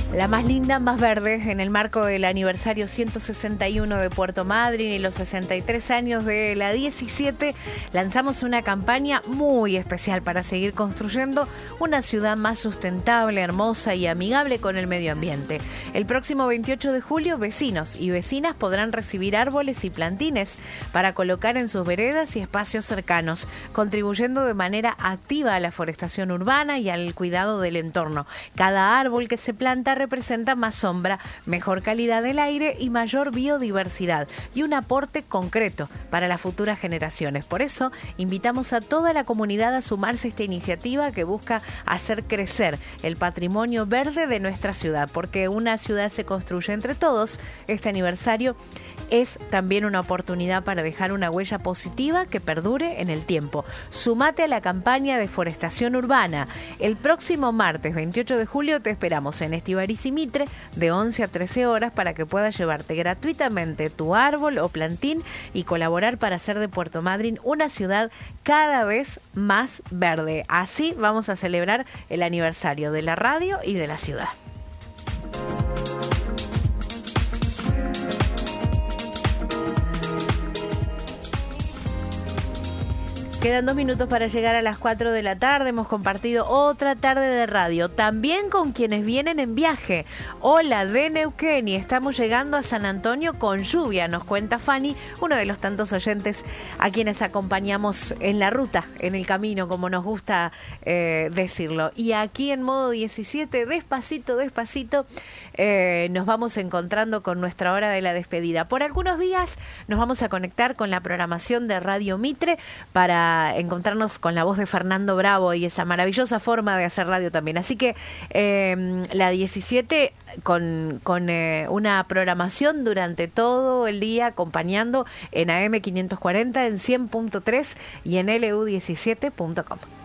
La más linda, más verde, en el marco del aniversario 161 de Puerto Madryn y los 63 años de la 17, lanzamos una campaña muy especial para seguir construyendo una ciudad más sustentable, hermosa y amigable con el medio ambiente. El próximo 28 de julio, vecinos y vecinas podrán recibir árboles y plantines para colocar en sus veredas y espacios cercanos, contribuyendo de manera activa a la forestación urbana y al cuidado del entorno. Cada árbol que se planta representa más sombra, mejor calidad del aire y mayor biodiversidad y un aporte concreto para las futuras generaciones. Por eso, invitamos a toda la comunidad a sumarse a esta iniciativa que busca hacer crecer el patrimonio verde de nuestra ciudad, porque una ciudad se construye entre todos. Este aniversario es también una oportunidad para dejar una huella positiva que perdure en el tiempo. Sumate a la campaña de forestación urbana. El próximo martes 28 de julio te esperamos en Estíbaliz y Mitre de 11 a 13 horas para que puedas llevarte gratuitamente tu árbol o plantín y colaborar para hacer de Puerto Madryn una ciudad cada vez más verde. Así vamos a celebrar el aniversario de la radio y de la ciudad. Quedan 2 minutos para llegar a las 4 de la tarde. Hemos compartido otra tarde de radio, también con quienes vienen en viaje. Hola de Neuquén, y estamos llegando a San Antonio con lluvia, nos cuenta Fanny, uno de los tantos oyentes a quienes acompañamos en la ruta, en el camino, como nos gusta decirlo. Y aquí en modo 17, despacito, nos vamos encontrando con nuestra hora de la despedida. Por algunos días nos vamos a conectar con la programación de Radio Mitre para encontrarnos con la voz de Fernando Bravo y esa maravillosa forma de hacer radio también. Así que la 17 con una programación durante todo el día acompañando en AM 540, en 100.3 y en lu17.com.